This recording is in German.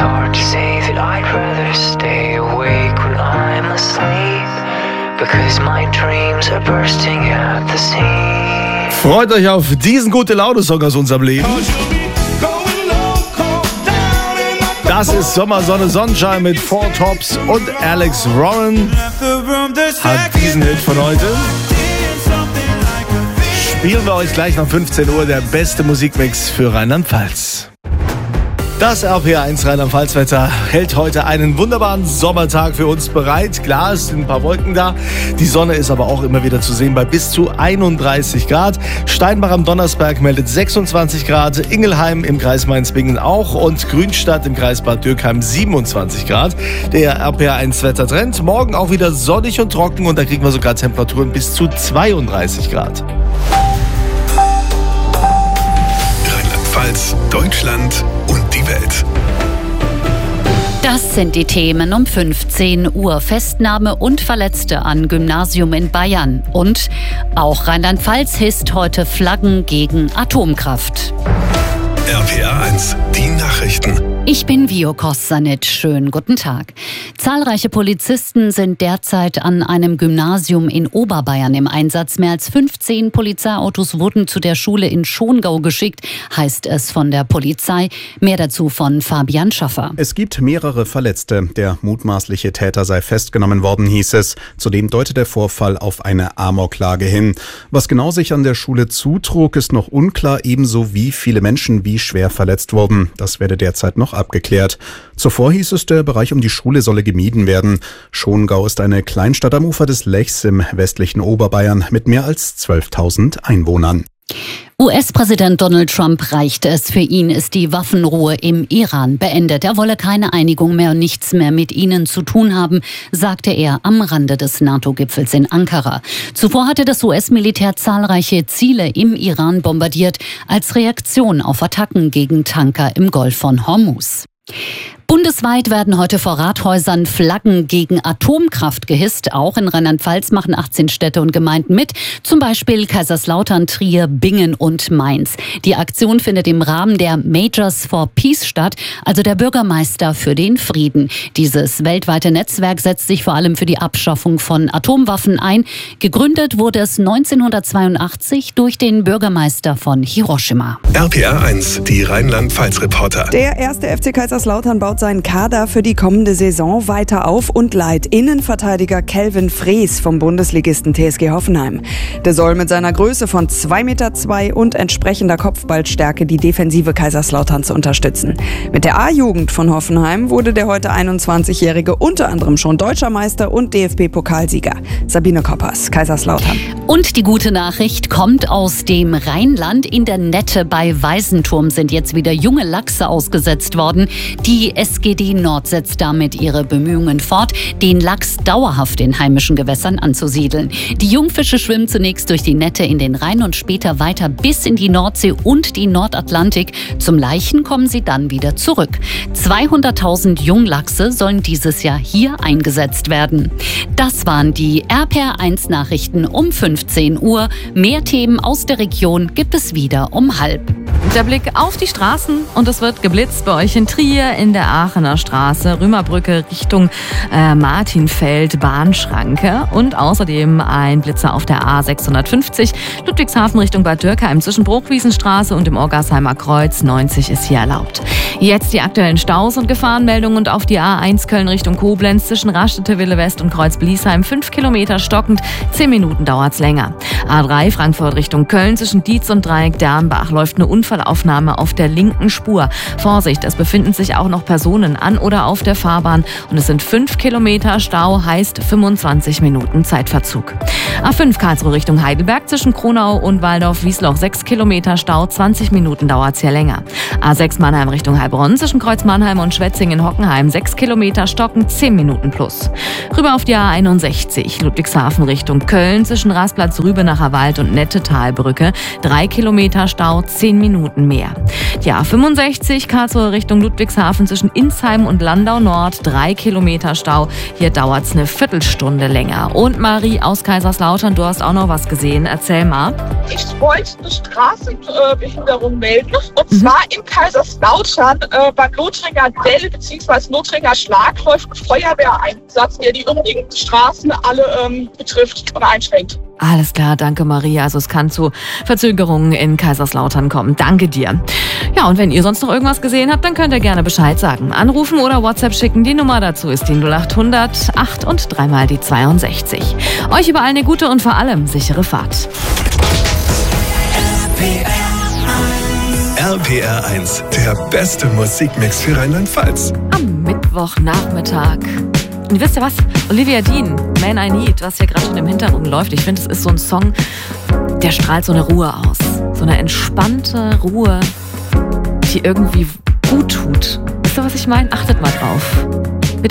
hard to say that I'd rather stay awake when I'm asleep, because my dreams are bursting at the seams. Freut euch auf diesen Gute-Laune-Song aus unserem Leben. Das ist Sommersonne Sonnenschein mit Four Tops und Alex Warren hat diesen Hit von heute. Spielen wir euch gleich nach 15 Uhr der beste Musikmix für Rheinland-Pfalz. Das RPR1 Rheinland-Pfalz-Wetter hält heute einen wunderbaren Sommertag für uns bereit. Klar, es sind ein paar Wolken da. Die Sonne ist aber auch immer wieder zu sehen bei bis zu 31 Grad. Steinbach am Donnersberg meldet 26 Grad. Ingelheim im Kreis Mainz-Bingen auch. Und Grünstadt im Kreis Bad Dürkheim 27 Grad. Der RPR1-Wettertrend. Morgen auch wieder sonnig und trocken. Und da kriegen wir sogar Temperaturen bis zu 32 Grad. Rheinland-Pfalz, Deutschland und die Welt. Das sind die Themen um 15 Uhr. Festnahme und Verletzte an Gymnasium in Bayern. Und auch Rheinland-Pfalz hisst heute Flaggen gegen Atomkraft. RPR1, die Nachrichten. Ich bin Vio Kossanitsch. Schönen guten Tag. Zahlreiche Polizisten sind derzeit an einem Gymnasium in Oberbayern im Einsatz. Mehr als 15 Polizeiautos wurden zu der Schule in Schongau geschickt, heißt es von der Polizei. Mehr dazu von Fabian Schaffer. Es gibt mehrere Verletzte. Der mutmaßliche Täter sei festgenommen worden, hieß es. Zudem deutet der Vorfall auf eine Amoklage hin. Was genau sich an der Schule zutrug, ist noch unklar, ebenso wie viele Menschen wie schwer verletzt wurden. Das werde derzeit noch abgeklärt. Zuvor hieß es, der Bereich um die Schule solle gemieden werden. Schongau ist eine Kleinstadt am Ufer des Lechs im westlichen Oberbayern mit mehr als 12.000 Einwohnern. US-Präsident Donald Trump reicht es. Für ihn ist die Waffenruhe im Iran beendet. Er wolle keine Einigung mehr und nichts mehr mit ihnen zu tun haben, sagte er am Rande des NATO-Gipfels in Ankara. Zuvor hatte das US-Militär zahlreiche Ziele im Iran bombardiert, als Reaktion auf Attacken gegen Tanker im Golf von Hormuz. Bundesweit werden heute vor Rathäusern Flaggen gegen Atomkraft gehisst. Auch in Rheinland-Pfalz machen 18 Städte und Gemeinden mit, zum Beispiel Kaiserslautern, Trier, Bingen und Mainz. Die Aktion findet im Rahmen der Majors for Peace statt, also der Bürgermeister für den Frieden. Dieses weltweite Netzwerk setzt sich vor allem für die Abschaffung von Atomwaffen ein. Gegründet wurde es 1982 durch den Bürgermeister von Hiroshima. RPR1, die Rheinland-Pfalz-Reporter. Der erste FC Kaiserslautern baut seinen Kader für die kommende Saison weiter auf und leiht Innenverteidiger Kelvin Frees vom Bundesligisten TSG Hoffenheim. Der soll mit seiner Größe von 2,2 Meter und entsprechender Kopfballstärke die Defensive Kaiserslauterns unterstützen. Mit der A-Jugend von Hoffenheim wurde der heute 21-Jährige unter anderem schon Deutscher Meister und DFB-Pokalsieger. Sabine Koppers, Kaiserslautern. Und die gute Nachricht kommt aus dem Rheinland. In der Nette bei Weißenturm sind jetzt wieder junge Lachse ausgesetzt worden. Die SGD Nord setzt damit ihre Bemühungen fort, den Lachs dauerhaft in heimischen Gewässern anzusiedeln. Die Jungfische schwimmen zunächst durch die Nette in den Rhein und später weiter bis in die Nordsee und die Nordatlantik. Zum Laichen kommen sie dann wieder zurück. 200.000 Junglachse sollen dieses Jahr hier eingesetzt werden. Das waren die RPR1 Nachrichten um 15 Uhr. Mehr Themen aus der Region gibt es wieder um 12:30. Der Blick auf die Straßen und es wird geblitzt bei euch in Trier, in der Aachener Straße, Römerbrücke Richtung Martinfeld, Bahnschranke und außerdem ein Blitzer auf der A650, Ludwigshafen Richtung Bad Dürkheim zwischen Bruchwiesenstraße und dem Orgarsheimer Kreuz. 90 ist hier erlaubt. Jetzt die aktuellen Staus und Gefahrenmeldungen und auf die A1 Köln Richtung Koblenz zwischen Raststätte Wille West und Kreuz Bliesheim 5 Kilometer stockend, 10 Minuten dauert's länger. A3 Frankfurt Richtung Köln zwischen Dietz und Dreieck Dernbach läuft eine Unfallaufnahme auf der linken Spur. Vorsicht, es befinden sich auch noch Personen an oder auf der Fahrbahn und es sind 5 Kilometer Stau, heißt 25 Minuten Zeitverzug. A5 Karlsruhe Richtung Heidelberg zwischen Kronau und Waldorf-Wiesloch 6 Kilometer Stau, 20 Minuten dauert's hier länger. A6 Mannheim Richtung Heilbronn zwischen Kreuz Mannheim und Schwetzingen-Hockenheim 6 Kilometer stocken, 10 Minuten plus. Rüber auf die A61 Ludwigshafen Richtung Köln zwischen Rasplatz Rübenacher Wald und Nettetalbrücke 3 Kilometer Stau, 10 Minuten. Minuten mehr. Die A65 Karlsruhe Richtung Ludwigshafen zwischen Insheim und Landau Nord, 3 Kilometer Stau. Hier dauert es eine Viertelstunde länger. Und Marie aus Kaiserslautern, du hast auch noch was gesehen. Erzähl mal. Ich wollte eine Straßenbehinderung melden. Und zwar in Kaiserslautern beim Lothringer Dell bzw. Lothringer Schlag läuft ein Feuerwehreinsatz, der die umliegenden Straßen alle betrifft und einschränkt. Alles klar, danke Marie. Also es kann zu Verzögerungen in Kaiserslautern kommen. Danke dir. Ja, und wenn ihr sonst noch irgendwas gesehen habt, dann könnt ihr gerne Bescheid sagen. Anrufen oder WhatsApp schicken. Die Nummer dazu ist die 0800 8 und 3 mal die 62. Euch überall eine gute und vor allem sichere Fahrt. RPR 1, der beste Musikmix für Rheinland-Pfalz. Am Mittwochnachmittag. Und wisst ihr was? Olivia Dean, Man I Need, was hier gerade schon im Hintergrund läuft. Ich finde, es ist so ein Song, der strahlt so eine Ruhe aus. So eine entspannte Ruhe, die irgendwie gut tut. Wisst ihr, was ich meine? Achtet mal drauf. Bitte